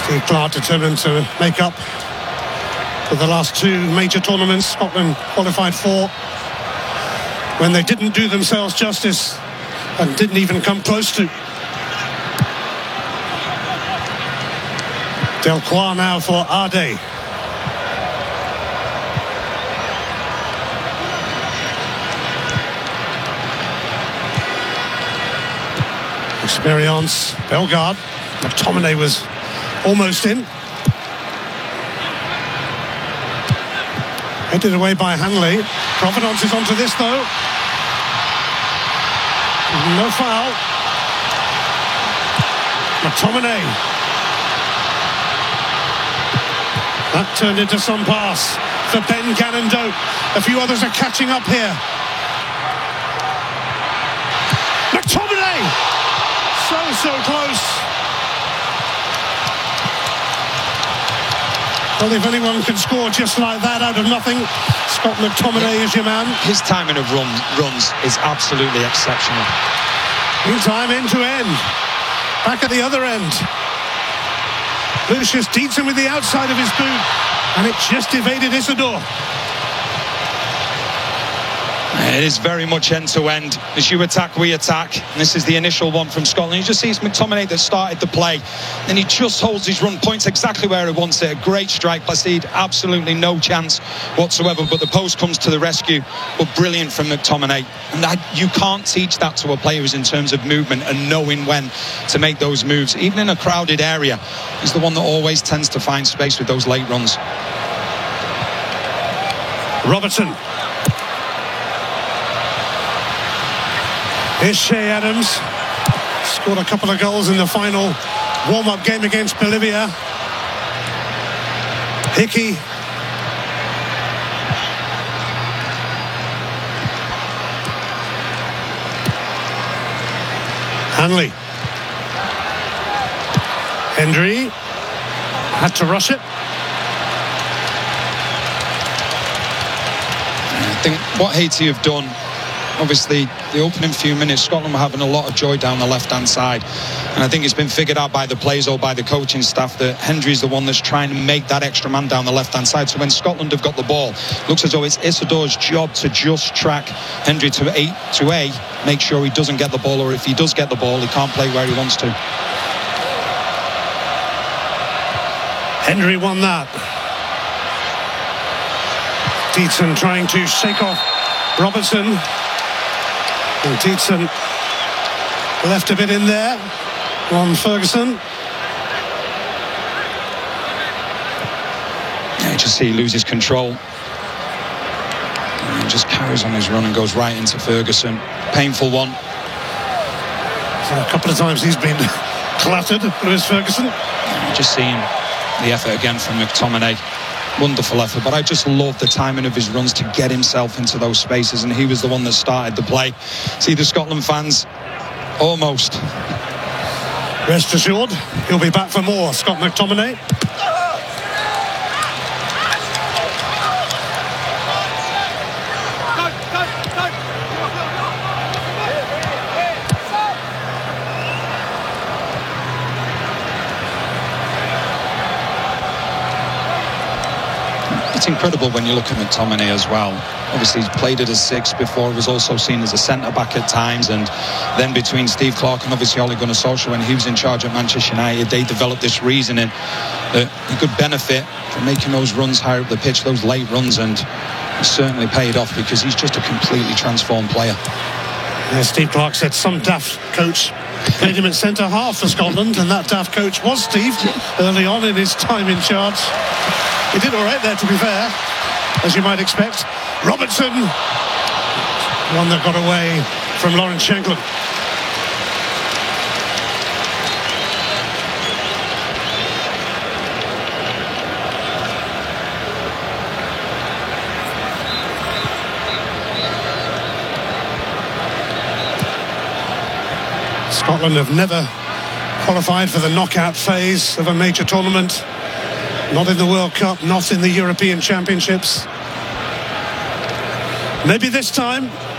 Steve Clarke determined to make up for the last two major tournaments Scotland qualified for, when they didn't do themselves justice and didn't even come close to. Delcroix now for Ade. Experience, Bellegarde. McTominay was almost in. Headed away by Hanley. Providence is onto this though. No foul. McTominay. That turned into some pass for Ben Gannon-Dope. A few others are catching up here. McTominay! So close. Well, if anyone can score just like that out of nothing, Scott McTominay is your man. His timing of runs is absolutely exceptional. Meantime, end to end. Back at the other end. Lucius Dietzen with the outside of his boot, and it just evaded Isidore. It is very much end-to-end. As you attack, we attack. And this is the initial one from Scotland. You just see it's McTominay that started the play. Then he just holds his run, points exactly where he wants it. A great strike. Placide, absolutely no chance whatsoever. But the post comes to the rescue. But brilliant from McTominay. And you can't teach that to a player in terms of movement and knowing when to make those moves. Even in a crowded area, he's the one that always tends to find space with those late runs. Robertson. Here's Shea Adams. Scored a couple of goals in the final warm-up game against Bolivia. Hickey. Hanley. Hendry. Had to rush it. I think what Haiti have done, obviously, the opening few minutes, Scotland were having a lot of joy down the left-hand side. And I think it's been figured out by the players or by the coaching staff that Hendry's the one that's trying to make that extra man down the left-hand side. So when Scotland have got the ball, looks as though it's Isidore's job to just track Hendry to A, make sure he doesn't get the ball, or if he does get the ball, he can't play where he wants to. Hendry won that. Dietzen trying to shake off Robertson. And Dietzen left a bit in there. Ron Ferguson. Yeah, just see he loses control. And he just carries on his run and goes right into Ferguson. Painful one. So a couple of times he's been clattered, Lewis Ferguson. Just seeing the effort again from McTominay. Wonderful effort, but I just love the timing of his runs to get himself into those spaces, and he was the one that started the play. See the Scotland fans almost. Rest assured, he'll be back for more. Scott McTominay. It's incredible when you look at McTominay as well. Obviously, he's played at a 6 before. He was also seen as a centre-back at times. And then between Steve Clarke and obviously Ole Gunnar Solskjaer, when he was in charge at Manchester United, they developed this reasoning that he could benefit from making those runs higher up the pitch, those late runs. And it's certainly paid off because he's just a completely transformed player. Yeah, Steve Clarke said some daft coach played him at centre-half for Scotland, and that daft coach was Steve early on in his time in charge. He did all right there, to be fair, as you might expect. Robertson, one that got away from Lawrence Shankland. Scotland have never qualified for the knockout phase of a major tournament. Not in the World Cup, not in the European Championships. Maybe this time.